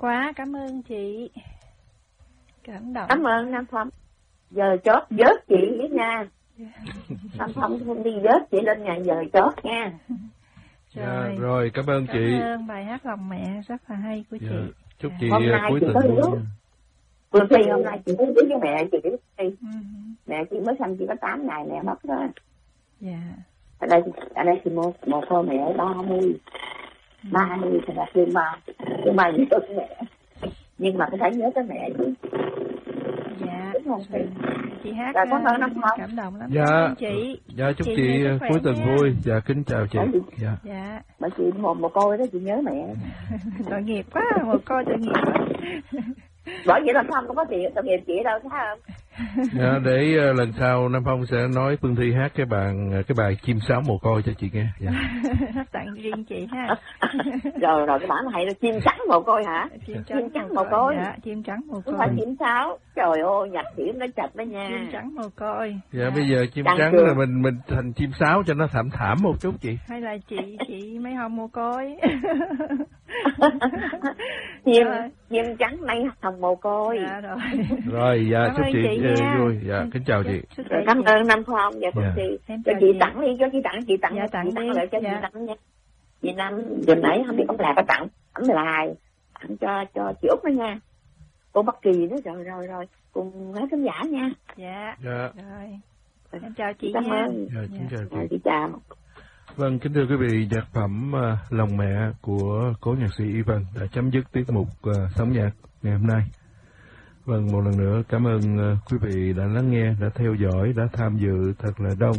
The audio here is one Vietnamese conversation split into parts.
quá, cảm ơn chị. Cảm động. Cảm ơn Nam Phong. Giờ chót vớt chị với nha. Nam Phong không đi vớt chị lên nhà giờ chót nha. Rồi, cảm ơn chị. Cảm ơn bài hát Lòng Mẹ rất là hay của chị. Chúc chị cuối tuần vui. Phương Thi hôm nay chị muốn với mẹ chị đi. Mẹ chị mới sanh chị có 8 ngày mẹ mất đó. Dạ. Ở đây chị một cô mẹ 30 thì là thương ba nhớ tới mẹ. Nhưng mà cũng phải nhớ tới mẹ chứ. Dạ. Đúng không? Chị hát cảm động lắm. Dạ. Chị. Dạ, chúc chị cuối tuần vui. Dạ, kính chào chị. Dạ. Mà chị một cô đó chị nhớ mẹ. Tội nghiệp quá, một cô tội nghiệp quá. Bởi vậy Nam Phong không có tiền tội nghiệp chị đâu, thấy không? Dạ, để lần sau Nam Phong sẽ nói Phương Thi hát cái bài Chim Sáo Mồ Côi cho chị nghe. Dạ. Hát tặng riêng chị ha. Rồi cái bản này là chim trắng mồ côi hả? Chim trắng mồ côi. Dạ, chim trắng mồ côi. Không phải chim sáo. Trời ơi, nhặt điểm nó chặt đó nha. Chim trắng mồ côi. Dạ, bây giờ chim trắng là mình thành chim sáo cho nó thảm một chút chị. Hay là chị mấy hồng mồ côi. Chim trắng mấy hồng mồ côi. Dạ rồi. Rồi, dạ, chúc chị vui. Dạ, kính chào chị. Cảm ơn Nam Phong. Dạ, cho chị tặng đi, cho chị tặng dạ, tặng lại cho chị tặng nha. Chị Năm vừa nãy không biết ông Lạc có tặng ẩm lại tặng cho chị Út đó nha. Cô Bắc Kỳ đó rồi cùng hết khán giả nha. Dạ. Rồi. Em chào chị cảm nha. Ơn. Dạ, kính chào chị. Chị chào. Vâng, kính thưa quý vị, nhạc phẩm Lòng Mẹ của cố nhạc sĩ Y Vân đã chấm dứt tiết mục Sống Nhạc ngày hôm nay. Vâng, một lần nữa cảm ơn quý vị đã lắng nghe, đã theo dõi, đã tham dự thật là đông.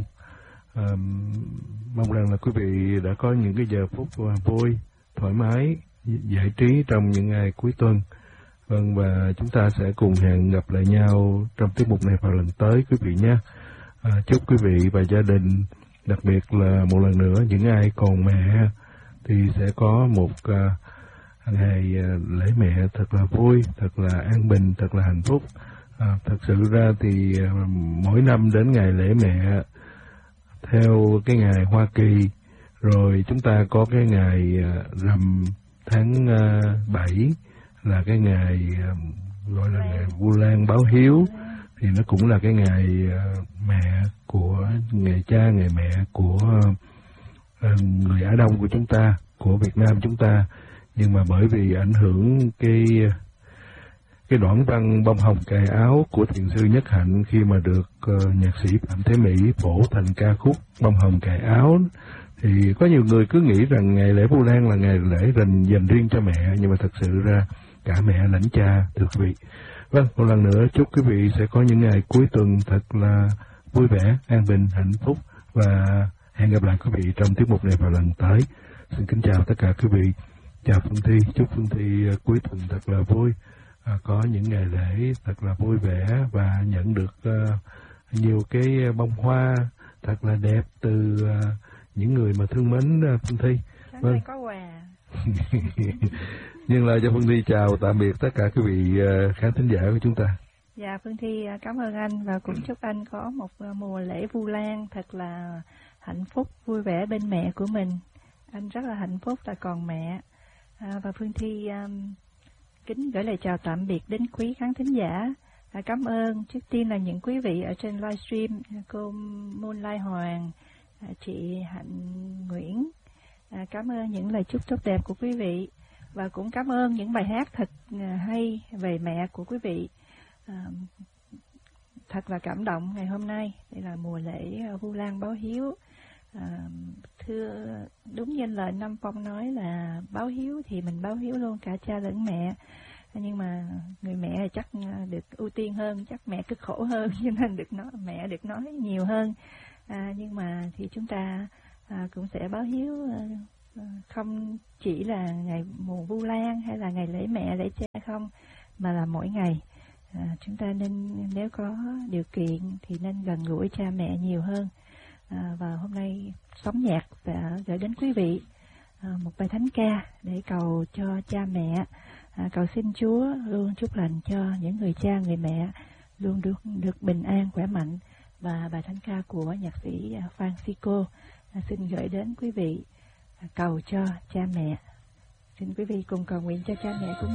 Mong rằng là quý vị đã có những cái giờ phút vui, thoải mái, giải trí trong những ngày cuối tuần. Vâng, và chúng ta sẽ cùng hẹn gặp lại nhau trong tiết mục này vào lần tới quý vị nhé. Chúc quý vị và gia đình, đặc biệt là một lần nữa những ai còn mẹ thì sẽ có một ngày lễ mẹ thật là vui, thật là an bình, thật là hạnh phúc. Thật sự ra thì mỗi năm đến ngày lễ mẹ theo cái ngày Hoa Kỳ, rồi chúng ta có cái ngày rằm tháng 7 là cái ngày gọi là ngày Vu Lan báo hiếu, thì nó cũng là cái ngày mẹ của ngày cha, ngày mẹ của người Á Đông của chúng ta, của Việt Nam chúng ta. Nhưng mà bởi vì ảnh hưởng cái đoạn văn Bông Hồng Cài Áo của thiền sư Nhất Hạnh, khi mà được nhạc sĩ Phạm Thế Mỹ phổ thành ca khúc Bông Hồng Cài Áo, thì có nhiều người cứ nghĩ rằng ngày lễ Vu Lan là ngày lễ dành riêng cho mẹ, nhưng mà thật sự ra cả mẹ lẫn cha thưa quý vị. Vâng, một lần nữa chúc quý vị sẽ có những ngày cuối tuần thật là vui vẻ, an bình, hạnh phúc, và hẹn gặp lại quý vị trong tiết mục này vào lần tới. Xin kính chào tất cả quý vị. Chào Phương Thi, chúc Phương Thi cuối tuần thật là vui, có những ngày lễ thật là vui vẻ và nhận được nhiều cái bông hoa thật là đẹp từ những người mà thương mến Phương Thi. Vâng. Có quà. Nhân lời cho Phương Thi chào tạm biệt tất cả quý vị khán thính giả của chúng ta. Dạ, Phương Thi cảm ơn anh và cũng chúc anh có một mùa lễ Vu Lan thật là hạnh phúc, vui vẻ bên mẹ của mình. Anh rất là hạnh phúc là còn mẹ. Và Phương Thi kính gửi lời chào tạm biệt đến quý khán thính giả. Cảm ơn trước tiên là những quý vị ở trên livestream, cô Moonlight Hoàng, chị Hạnh Nguyễn. Cảm ơn những lời chúc tốt đẹp của quý vị, và cũng cảm ơn những bài hát thật hay về mẹ của quý vị. Thật là cảm động ngày hôm nay. Đây là mùa lễ Vu Lan báo hiếu. Thưa đúng như lời Nam Phong nói là báo hiếu thì mình báo hiếu luôn cả cha lẫn mẹ, nhưng mà người mẹ chắc được ưu tiên hơn, chắc mẹ cực khổ hơn cho nên mẹ được nói nhiều hơn. Nhưng mà thì chúng ta cũng sẽ báo hiếu không chỉ là ngày mùa Vu Lan hay là ngày lễ mẹ, lễ cha không, mà là mỗi ngày. Chúng ta nên, nếu có điều kiện thì nên gần gũi cha mẹ nhiều hơn. Và hôm nay Sống Nhạc đã gửi đến quý vị một bài thánh ca để cầu cho cha mẹ, cầu xin Chúa luôn chúc lành cho những người cha, người mẹ luôn được bình an, khỏe mạnh. Và bài thánh ca của nhạc sĩ Francisco xin gửi đến quý vị, cầu cho cha mẹ. Xin quý vị cùng cầu nguyện cho cha mẹ của mình.